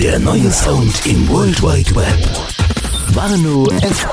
Der neue Sound im World Wide Web. Warnow FM.